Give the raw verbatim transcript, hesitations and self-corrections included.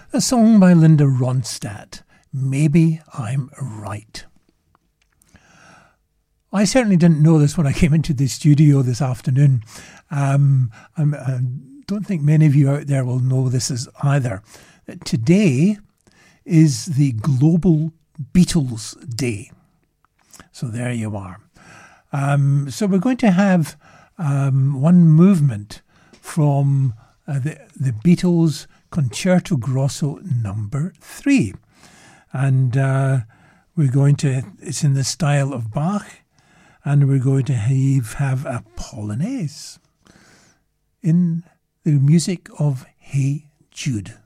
A song by Linda Ronstadt, Maybe I'm Right. I certainly didn't know this when I came into the studio this afternoon. Um, I don't think many of you out there will know this as either. Today is the Global Beatles Day. So there you are. Um, so we're going to have um, one movement from uh, the, the Beatles Concerto Grosso number three. And uh, we're going to, it's in the style of Bach, and we're going to have, have a Polonaise in the music of Hey Jude.